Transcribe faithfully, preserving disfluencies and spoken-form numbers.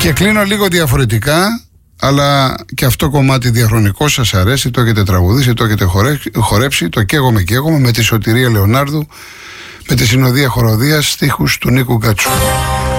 Και κλείνω λίγο διαφορετικά, αλλά και αυτό κομμάτι διαχρονικό σας αρέσει, το έχετε τραγουδήσει, το έχετε χορέψει, το καίγομαι καίγομαι με τη Σωτηρία Λεωνάρδου, με τη συνοδεία χοροδίας στίχους του Νίκου Γκάτσου.